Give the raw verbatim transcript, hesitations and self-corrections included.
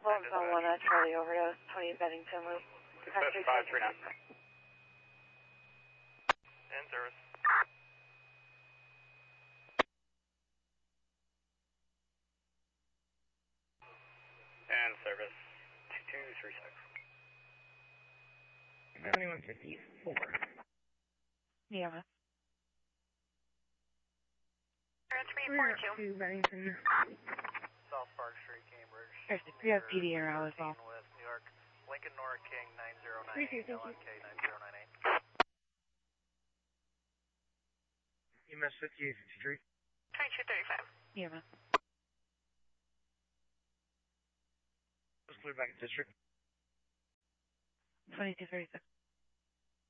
Fulton one, uh, Charlie overdose, twenty Bennington Loop. Dispatch five three nine. In service. And service two two three six. twenty-one fifty-four. Yeah. three four two. To Bennington. South Park Street, Cambridge. Perfect. We have P D R as well. With New York, Lincoln Nora King nine zero nine Thank you, eight, thank you. L N K nine zero nine eight. E M S fifty-eight fifty-three. twenty-two thirty-five. Yeah, man. Let's clear back in district. twenty-two thirty-six.